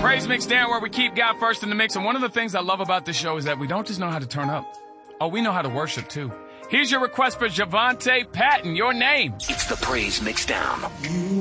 Praise Mix Down, where we keep God first in the mix. And one of the things I love about this show is that we don't just know how to turn up. Oh, we know how to worship, too. Here's your request for Javante Patton, your name. It's the Praise Mix Down.